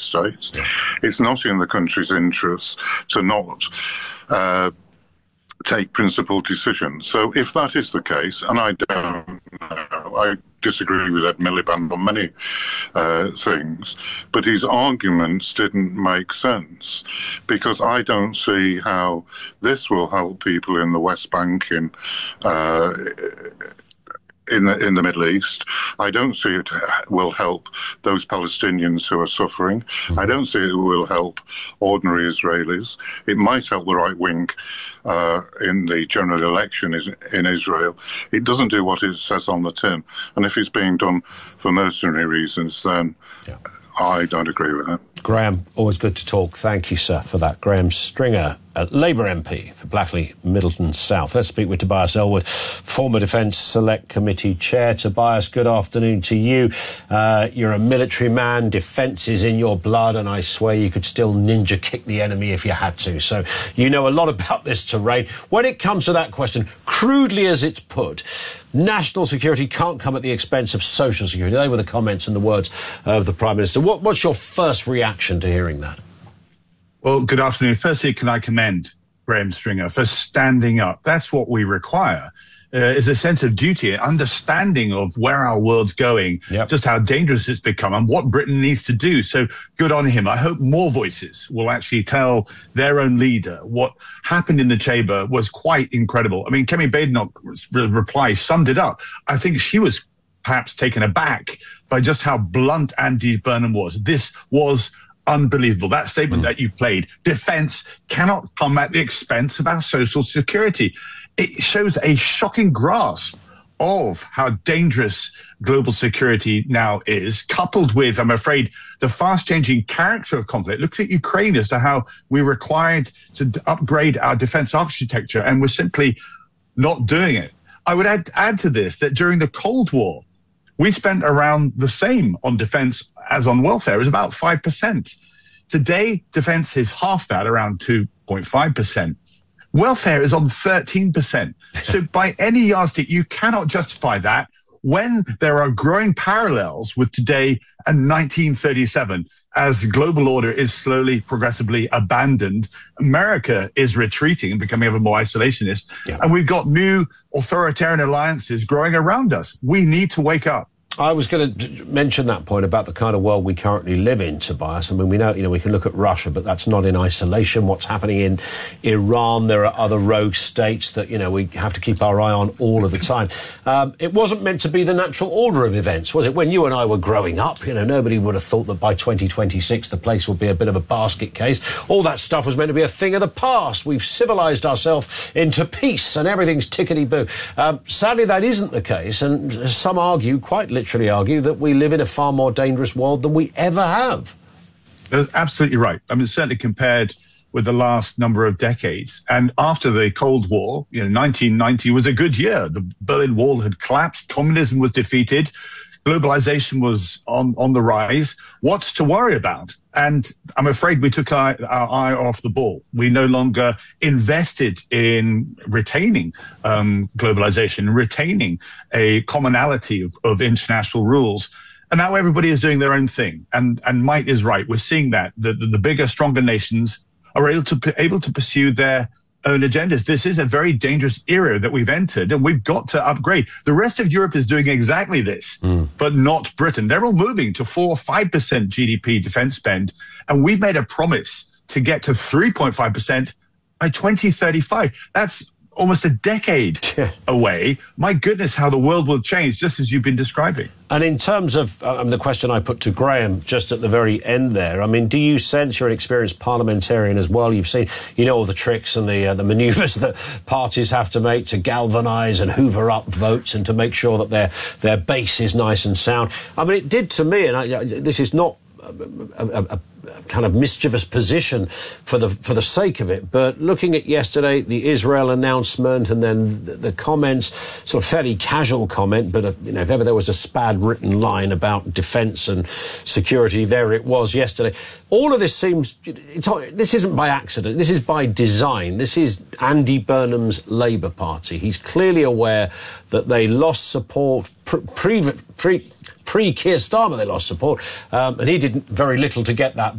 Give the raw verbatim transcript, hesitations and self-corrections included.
States. It's not in the country's interest to not uh, take principled decisions. So if that is the case, and I don't know, I disagree with Ed Miliband on many uh, things, but his arguments didn't make sense, because I don't see how this will help people in the West Bank, in uh, in the in the Middle East. I don't see it will help those Palestinians who are suffering. Mm-hmm. I don't see it will help ordinary Israelis. It might help the right wing uh, in the general election in Israel. It doesn't do what it says on the tin. And if it's being done for mercenary reasons, then yeah. I don't agree with it. Graham, always good to talk. Thank you, sir, for that. Graham Stringer, uh, Labour M P for Blackley Middleton South. Let's speak with Tobias Ellwood, former Defence Select Committee Chair. Tobias, good afternoon to you. Uh, you're a military man. Defence is in your blood, and I swear you could still ninja kick the enemy if you had to. So you know a lot about this terrain. When it comes to that question, crudely as it's put, national security can't come at the expense of social security. They were the comments and the words of the Prime Minister. What, what's your first reaction to hearing that? Well, good afternoon. Firstly, can I commend Graham Stringer for standing up? That's what we require, uh, is a sense of duty, an understanding of where our world's going, yep. just how dangerous it's become and what Britain needs to do. So good on him. I hope more voices will actually tell their own leader what happened in the chamber was quite incredible. I mean, Kemi Badenoch's reply summed it up. I think she was perhaps taken aback by just how blunt Andy Burnham was. This was unbelievable. That statement mm. that you played, defence cannot come at the expense of our social security. It shows a shocking grasp of how dangerous global security now is, coupled with, I'm afraid, the fast-changing character of conflict. Look at Ukraine as to how we're required to upgrade our defence architecture, and we're simply not doing it. I would add, add to this that during the Cold War, we spent around the same on defence as on welfare. It was about five percent. Today, defence is half that, around two point five percent. Welfare is on thirteen percent. So by any yardstick, you cannot justify that when there are growing parallels with today and nineteen thirty-seven. As global order is slowly, progressively abandoned, America is retreating and becoming ever more isolationist. Yeah. And we've got new authoritarian alliances growing around us. We need to wake up. I was going to mention that point about the kind of world we currently live in, Tobias. I mean, we know, you know, we can look at Russia, but that's not in isolation. What's happening in Iran, there are other rogue states that, you know, we have to keep our eye on all of the time. Um, it wasn't meant to be the natural order of events, was it? When you and I were growing up, you know, nobody would have thought that by twenty twenty-six the place would be a bit of a basket case. All that stuff was meant to be a thing of the past. We've civilised ourselves into peace and everything's tickety-boo. Um, sadly, that isn't the case, and some argue, quite literally, literally argue that we live in a far more dangerous world than we ever have. That's absolutely right. I mean, certainly compared with the last number of decades. And after the Cold War, you know, nineteen ninety was a good year. The Berlin Wall had collapsed, communism was defeated, globalization was on, on the rise. What's to worry about? And I'm afraid we took our, our eye off the ball. We no longer invested in retaining um, globalization, retaining a commonality of, of international rules. And now everybody is doing their own thing. And, and Might is right. We're seeing that the, the, the bigger, stronger nations are able to, able to pursue their own agendas. This is a very dangerous era that we've entered, and we've got to upgrade. The rest of Europe is doing exactly this, mm. but not Britain. They're all moving to four or five percent G D P defense spend, and we've made a promise to get to three point five percent by twenty thirty-five. That's almost a decade away. My goodness, how the world will change, just as you've been describing. And in terms of um, the question I put to Graham just at the very end there, I mean, do you sense, you're an experienced parliamentarian as well, you've seen, you know, all the tricks and the uh, the manoeuvres that parties have to make to galvanise and hoover up votes and to make sure that their their base is nice and sound. I mean, it did to me, and I, this is not a, a, a kind of mischievous position for the for the sake of it, but looking at yesterday, the Israel announcement and then the, the comments, sort of fairly casual comment, but uh, you know, if ever there was a spad written line about defence and security, there it was yesterday. All of this seems, it's, this isn't by accident, this is by design. This is Andy Burnham's Labour Party. He's clearly aware that they lost support pre, pre, pre Pre-Keir Starmer, they lost support, um, and he did very little to get that